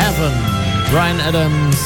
Heaven. Bryan Adams,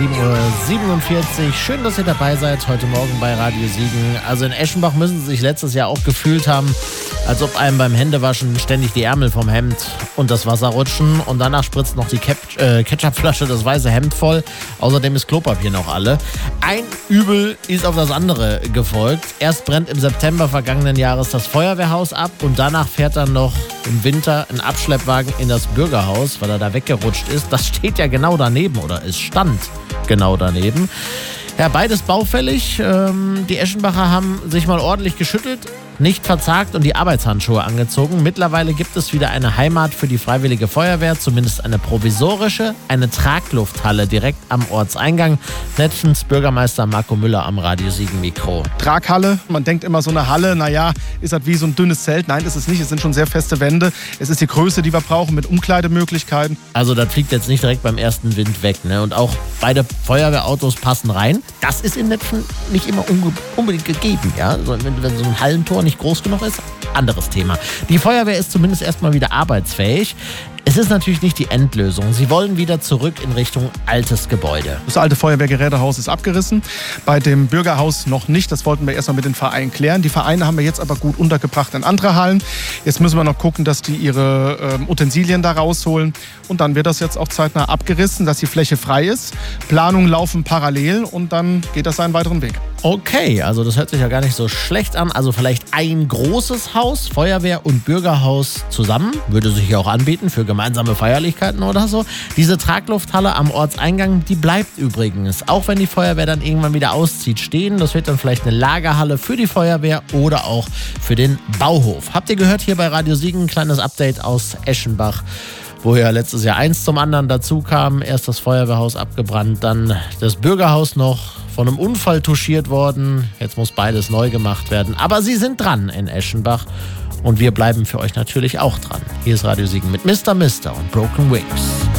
7:47 Uhr. Schön, dass ihr dabei seid heute Morgen bei Radio Siegen. Also in Eschenbach müssen sie sich letztes Jahr auch gefühlt haben, als ob einem beim Händewaschen ständig die Ärmel vom Hemd und das Wasser rutschen und danach spritzt noch die Ketchupflasche das weiße Hemd voll. Außerdem ist Klopapier noch alle. Ein Übel ist auf das andere gefolgt. Erst brennt im September vergangenen Jahres das Feuerwehrhaus ab und danach fährt dann noch im Winter ein Abschleppwagen in das Bürgerhaus, weil er da weggerutscht ist. Das steht ja genau daneben oder es stand genau daneben. Ja, beides baufällig. Die Eschenbacher haben sich mal ordentlich geschüttelt, nicht verzagt und die Arbeitshandschuhe angezogen. Mittlerweile gibt es wieder eine Heimat für die Freiwillige Feuerwehr, zumindest eine provisorische, eine Traglufthalle direkt am Ortseingang. Nettchens Bürgermeister Marco Müller am Radio Siegen Mikro. Traghalle, man denkt immer so eine Halle, naja, ist das wie so ein dünnes Zelt? Nein, ist es nicht, es sind schon sehr feste Wände. Es ist die Größe, die wir brauchen mit Umkleidemöglichkeiten. Also das fliegt jetzt nicht direkt beim ersten Wind weg, ne? Und auch beide Feuerwehrautos passen rein. Das ist in Netschen nicht immer unbedingt gegeben, ja? Also wenn so ein Hallentor nicht groß genug ist, anderes Thema. Die Feuerwehr ist zumindest erstmal wieder arbeitsfähig. Es ist natürlich nicht die Endlösung. Sie wollen wieder zurück in Richtung altes Gebäude. Das alte Feuerwehrgerätehaus ist abgerissen, bei dem Bürgerhaus noch nicht. Das wollten wir erstmal mit den Vereinen klären. Die Vereine haben wir jetzt aber gut untergebracht in andere Hallen. Jetzt müssen wir noch gucken, dass die ihre Utensilien da rausholen. Und dann wird das jetzt auch zeitnah abgerissen, dass die Fläche frei ist. Planungen laufen parallel und dann geht das seinen weiteren Weg. Okay, also das hört sich ja gar nicht so schlecht an. Also vielleicht ein großes Haus, Feuerwehr und Bürgerhaus zusammen. Würde sich ja auch anbieten für gemeinsame Feierlichkeiten oder so. Diese Traglufthalle am Ortseingang, die bleibt übrigens, auch wenn die Feuerwehr dann irgendwann wieder auszieht, stehen. Das wird dann vielleicht eine Lagerhalle für die Feuerwehr oder auch für den Bauhof. Habt ihr gehört hier bei Radio Siegen? Ein kleines Update aus Eschenbach, wo ja letztes Jahr eins zum anderen dazu kam. Erst das Feuerwehrhaus abgebrannt, dann das Bürgerhaus noch von einem Unfall touchiert worden. Jetzt muss beides neu gemacht werden. Aber sie sind dran in Eschenbach und wir bleiben für euch natürlich auch dran. Hier ist Radio Siegen mit Mr. und Broken Wings.